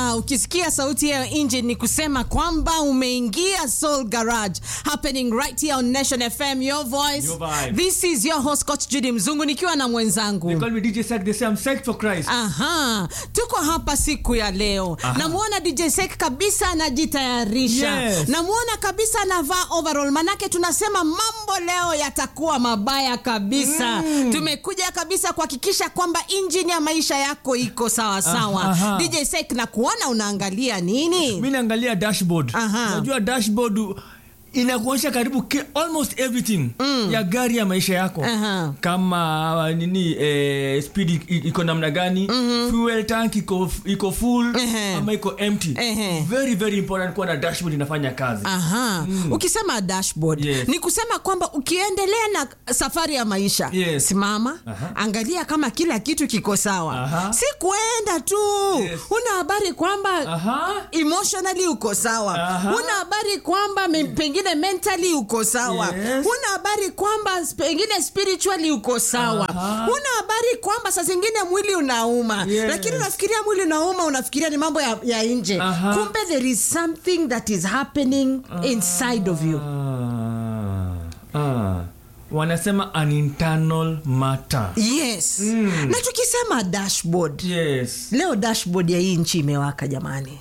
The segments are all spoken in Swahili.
ukisikia sauti ya engine ni kusema kwamba umeingia Soul Garage, happening right here on Nation FM, your voice. Your vibe. This is your host Coach Judy Mzungu nikiwa na mwenzangu. They call me DJ Sek, they say I'm psyched for Christ. Tuko hapa siku ya leo. Namuona DJ Sek kabisa anajitayarisha. Yes. Namuona kabisa anavaa overall. Manake tunasema mambo leo yatakuwa mabaya kabisa. Tumekuja kabisa kuhakikisha kwamba engine ya maisha yako iko sawa sawa. DJ Sek, na kuona unaangalia nini? Mimi naangalia dashboard. Unajua dashboard inakuonyesha karibu almost everything ya gari ya maisha yako. Kama speed iko namna gani, fuel tank iko full ama iko empty. Very very important kuwa na dashboard inafanya kazi. Ukisema dashboard, yes, ni kusema kwamba ukiendelea na safari ya maisha, yes, simama, angalia kama kila kitu kiko sawa. Si kuenda tu. Yes. Una habari kwamba emotionally uko sawa. Una habari kwamba pengine mentally uko sawa. Yes. Una habari kwamba pengine spiritually uko sawa. Una habari kwamba saa zingine mwili unauma. Yes. Lakini unafikiria mwili unauma, unafikiria ni mambo ya nje. Kumbe there is something that is happening inside of you. Wanasema an internal matter. Yes. Na tukisema dashboard. Yes. Leo dashboard ya hii nchi imewaka jamani.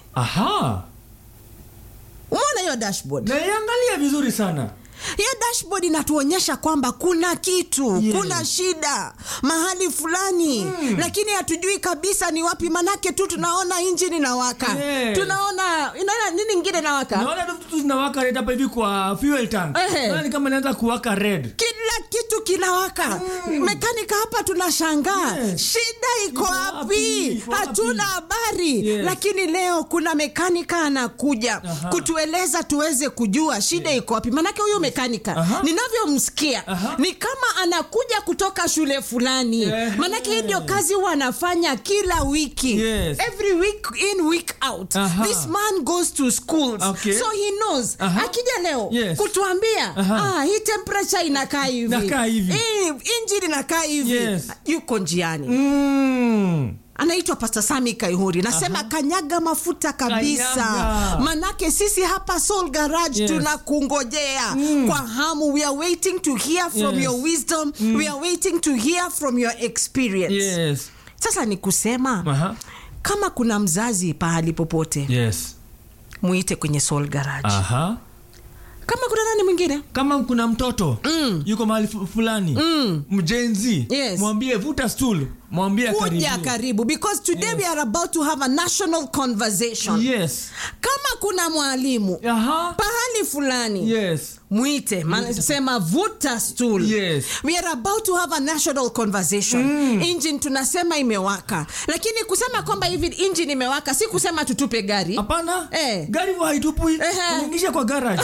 Umeona hiyo dashboard? Naiangalia vizuri sana. Hiyo dashboard inatuonyesha kwamba kuna kitu, yes, kuna shida mahali fulani, lakini hatujui kabisa ni wapi. Manake tu tunaona engine inawaka. Yes. Tunaona nini ngine inawaka? Naona vitu zinawaka red hapa hivi kwa fuel tank. Ni kama inaanza kuwaka red. Kila kitu kinawaka. Mekanika hapa tunashangaa. Yes. Shida iko wapi? Hatuna habari. Yes. Lakini leo kuna mekanika anakuja kutueleza tuweze kujua shida iko wapi. Manake huyo mekanika ninavyomsikia ni kama anakuja kutoka shule fulani. Manake hii ndio kazi wanafanya kila wiki. Yes. Every week in week out. This man goes to schools. So he knows. Akija leo kutuambia hii temperature inakaa hivi. Engine inakaa hivi. Yes. Yuko njiani. Anaitwa Pastor Sami Kaihuri. Nasema kanyaga mafuta kabisa. Manake sisi hapa Soul Garage tunakungojea kwa hamu. We are waiting to hear from your wisdom. We are waiting to hear from your experience. Yes. Sasa ni kusema kama kuna mzazi pahali popote, muite kwenye Soul Garage. Kama kuna nani mwingine, kama kuna mtoto yuko mahali fulani, mjenzi, mwambie vuta stool, mwambie karibu, because today we are about to have a national conversation. Kama kuna mwalimu pahali fulani, muite, sema vuta stool. We are about to have a national conversation. Engine tunasema imewaka, lakini kusema kwamba hivi engine imewaka si kusema tutupe gari. Hapana. Gari haitupwi, unaingisha kwa garage.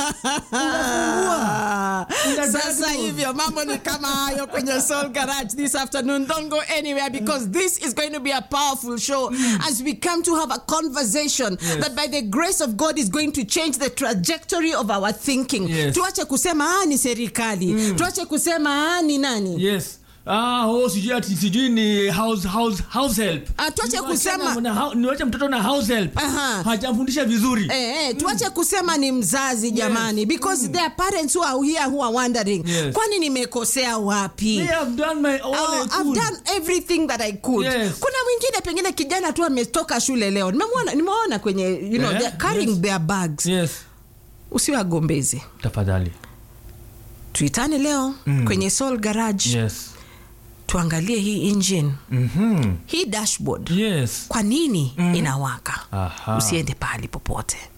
Sasa hivyo mambo ni kama hayo kwenye Soul Garage this afternoon. Don't go anywhere, because this is going to be a powerful show as we come to have a conversation that by the grace of God is going to change the trajectory of our thinking. Tuache kusema ni serikali, tuache kusema ni nani. Sijui ni house help. Tuache kusema niwache mtoto na house help. Hajamfundisha vizuri. Tuache kusema ni mzazi jamani, because there are parents who are here who are wondering, kwani nimekosea wapi? I've done I've done everything that I could. Kuna mwingine pengine kijana tu ametoka shule leo. Nimeona kwenye they're carrying their bags. Usiwagombeze tafadhali. Tuitane leo kwenye Soul Garage. Tuangalie hii engine. Hii dashboard. Kwa nini inawaka? Usiende pahali popote.